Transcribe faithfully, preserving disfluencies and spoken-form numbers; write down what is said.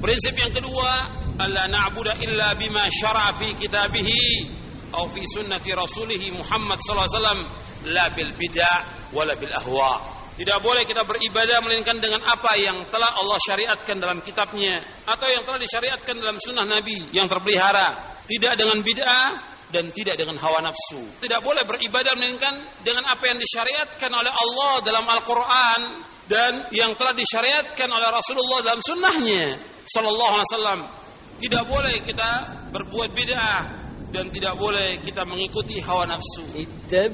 Prinsip yang kedua, alla na'budu illa bima syara'a fi kitabihi atau fi sunnati rasulih Muhammad sallallahu alaihi wasallam, la bil bid'ah wala bil ahwa. Tidak boleh kita beribadah melainkan dengan apa yang telah Allah syariatkan dalam kitabnya atau yang telah disyariatkan dalam sunnah Nabi yang terpelihara. Tidak dengan bid'ah dan tidak dengan hawa nafsu. Tidak boleh beribadah melainkan dengan apa yang disyariatkan oleh Allah dalam Al-Quran dan yang telah disyariatkan oleh Rasulullah dalam sunnahnya sallallahu alaihi wasallam. Tidak boleh kita berbuat bid'ah dan tidak boleh kita mengikuti hawa nafsu.